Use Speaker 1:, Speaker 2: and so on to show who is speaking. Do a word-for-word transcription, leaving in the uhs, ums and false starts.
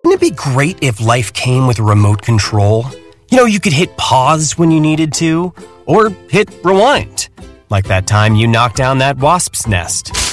Speaker 1: Wouldn't it be great if life came with a remote control? You know, you could hit pause when you needed to, or hit rewind, like that time you knocked down that wasp's nest.